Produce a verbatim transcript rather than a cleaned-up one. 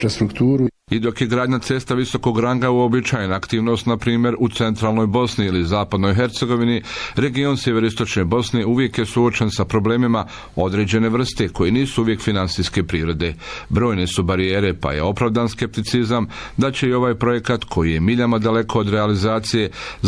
infrastrukturu. I dok je gradnja cesta visokog ranga uobičajena aktivnost, na primjer u centralnoj Bosni ili zapadnoj Hercegovini, region sjeveroistočne Bosne uvijek je suočen sa problemima određene vrste koji nisu uvijek finansijske prirode. Brojne su barijere, pa je opravdan skepticizam da će i ovaj projekat, koji je miljama daleko od realizacije,